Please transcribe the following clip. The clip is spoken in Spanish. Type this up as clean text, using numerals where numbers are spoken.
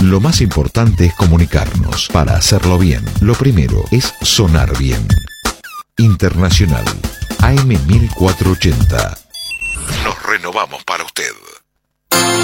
Lo más importante es comunicarnos. Para hacerlo bien, lo primero es sonar bien. Internacional, AM 1480. Nos renovamos para usted.